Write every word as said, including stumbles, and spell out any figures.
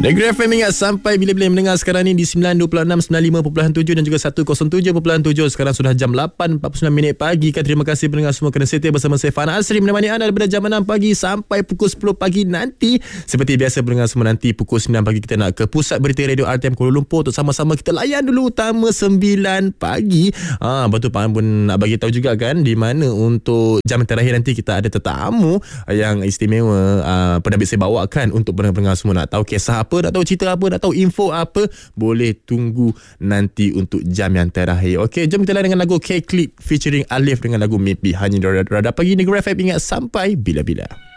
Negeri F M ingat sampai bila-bila mendengar sekarang ni di sembilan dua enam, sembilan lima tujuh dan juga seratus tujuh tujuh. Sekarang sudah jam lapan empat puluh sembilan minit pagi kan. Terima kasih pendengar semua kerana setia bersama saya Fana Asri menemani anda daripada jam enam pagi sampai pukul sepuluh pagi nanti. Seperti biasa pendengar semua, nanti pukul sembilan pagi kita nak ke pusat berita radio R T M Kuala Lumpur untuk sama-sama kita layan dulu utama sembilan pagi. Ah, betul Pak pun nak bagi tahu juga kan di mana untuk jam terakhir nanti kita ada tetamu yang istimewa. Ah, pernah saya bawakan untuk pendengar-pendengar semua nak tahu kisah apa, nak tahu cerita apa, nak tahu info apa, boleh tunggu nanti untuk jam yang terakhir. Okey, jom kita layan dengan lagu K-Clip featuring Alif dengan lagu Mimpi Hanya di Radar Pagi Negeri F M. Ingat sampai bila-bila.